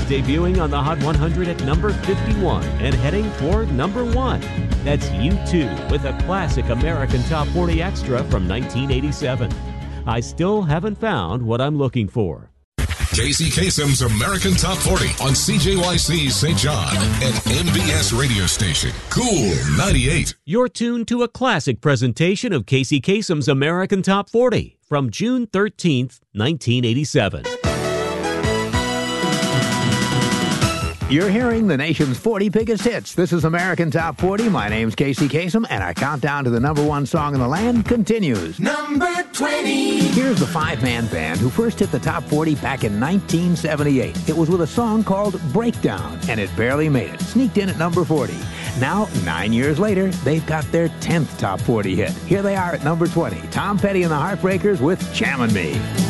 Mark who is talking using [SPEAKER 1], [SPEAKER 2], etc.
[SPEAKER 1] debuting on the Hot 100 at number 51 and heading toward number 1. That's U2 with a classic American Top 40 extra from 1987. I still haven't found what I'm looking for.
[SPEAKER 2] Casey Kasem's American Top 40 on CJYC St. John and MBS radio station Cool 98.
[SPEAKER 1] You're tuned to a classic presentation of Casey Kasem's American Top 40 from June 13th, 1987.
[SPEAKER 3] You're hearing the nation's 40 biggest hits. This is American Top 40. My name's Casey Kasem, and our countdown to the number one song in the land continues.
[SPEAKER 4] Number 20.
[SPEAKER 3] Here's the five-man band who first hit the top 40 back in 1978. It was with a song called Breakdown, and it barely made it. Sneaked in at number 40. Now, 9 years later, they've got their 10th top 40 hit. Here they are at number 20. Tom Petty and the Heartbreakers with Jammin' Me.